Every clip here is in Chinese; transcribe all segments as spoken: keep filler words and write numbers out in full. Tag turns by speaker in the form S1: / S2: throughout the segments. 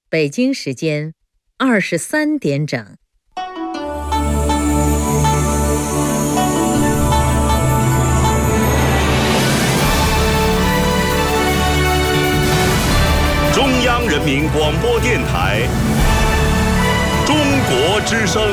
S1: 北京时间二十三点整。
S2: 中央人民广播电台中国之声。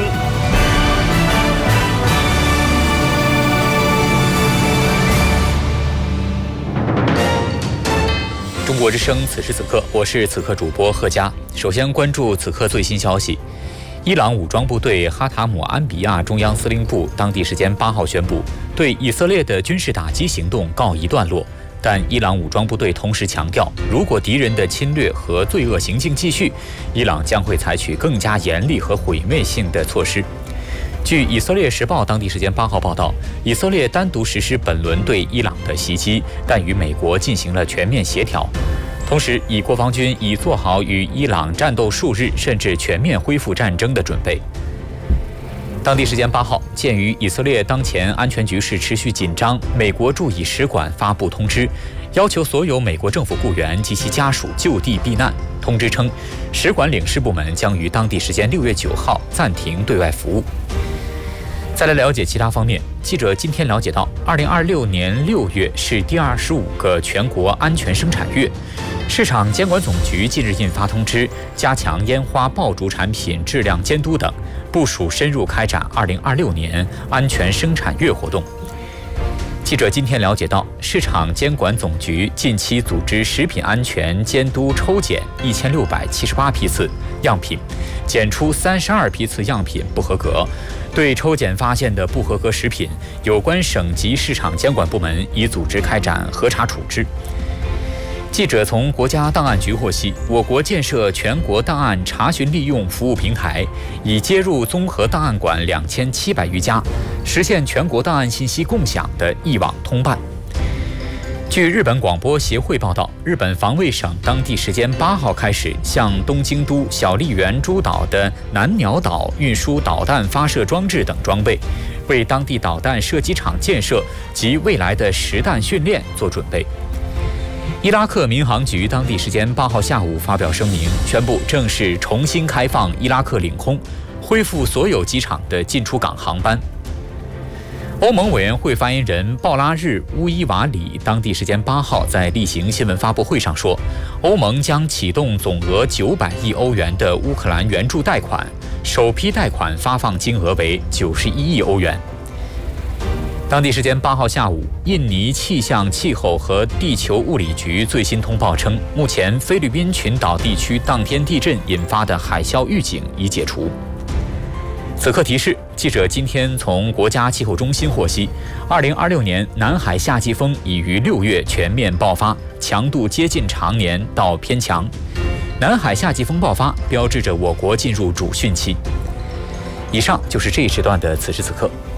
S3: 中国之声，此时此刻，我是此刻主播贺佳。首先关注此刻最新消息：伊朗武装部队哈塔姆安比亚中央司令部当地时间八号宣布，对以色列的军事打击行动告一段落。但伊朗武装部队同时强调，如果敌人的侵略和罪恶行径继续，伊朗将会采取更加严厉和毁灭性的措施。据以色列时报当地时间八号报道，以色列单独实施本轮对伊朗的袭击，但与美国进行了全面协调。同时，以国防军已做好与伊朗战斗数日甚至全面恢复战争的准备。当地时间八号，鉴于以色列当前安全局势持续紧张，美国驻以使馆发布通知，要求所有美国政府雇员及其家属就地避难。通知称，使馆领事部门将于当地时间六月九号暂停对外服务。再来了解其他方面，记者今天了解到，二零二六年六月是第二十五个全国安全生产月。市场监管总局近日印发通知，加强烟花爆竹产品质量监督等，部署深入开展二零二六年安全生产月活动。记者今天了解到，市场监管总局近期组织食品安全监督抽检一千六百七十八批次样品，检出三十二批次样品不合格。对抽检发现的不合格食品，有关省级市场监管部门已组织开展核查处置。记者从国家档案局获悉，我国建设全国档案查询利用服务平台，已接入综合档案馆两千七百余家，实现全国档案信息共享的一网通办。据日本广播协会报道，日本防卫省当地时间八号开始向东京都小笠原诸岛的南鸟岛运输导弹发射装置等装备，为当地导弹射击场建设及未来的实弹训练做准备。伊拉克民航局当地时间八号下午发表声明，宣布正式重新开放伊拉克领空，恢复所有机场的进出港航班。欧盟委员会发言人鲍拉日乌伊瓦里当地时间八号在例行新闻发布会上说，欧盟将启动总额九百亿欧元的乌克兰援助贷款，首批贷款发放金额为九十一亿欧元。当地时间八号下午，印尼气象、气候和地球物理局最新通报称，目前菲律宾群岛地区当天地震引发的海啸预警已解除。此刻提示，记者今天从国家气候中心获悉，二零二六年南海夏季风已于六月全面爆发，强度接近常年到偏强。南海夏季风爆发，标志着我国进入主汛期。以上就是这一时段的此时此刻。